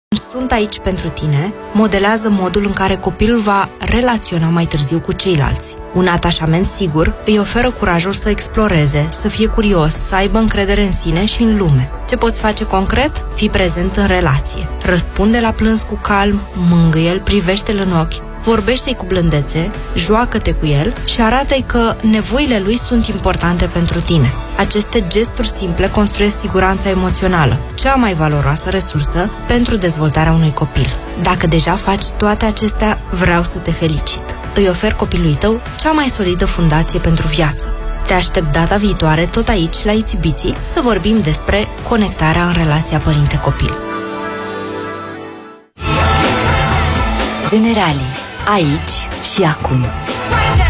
Sunt aici pentru tine modelează modul în care copilul va relaționa mai târziu cu ceilalți. Un atașament sigur îi oferă curajul să exploreze, să fie curios, să aibă încredere în sine și în lume. Ce poți face concret? Fii prezent în relație. Răspunde la plâns cu calm, mângâie-l, privește-l în ochi, vorbește-i cu blândețe, joacă-te cu el și arată-i că nevoile lui sunt importante pentru tine. Aceste gesturi simple construiesc siguranța emoțională, cea mai valoroasă resursă pentru dezvoltarea unui copil. Dacă deja faci toate acestea, vreau să te felicit. Îi ofer copilului tău cea mai solidă fundație pentru viață. Te aștept data viitoare tot aici, la Itsy-Bitsy, să vorbim despre conectarea în relația părinte-copil. Generali, aici și acum.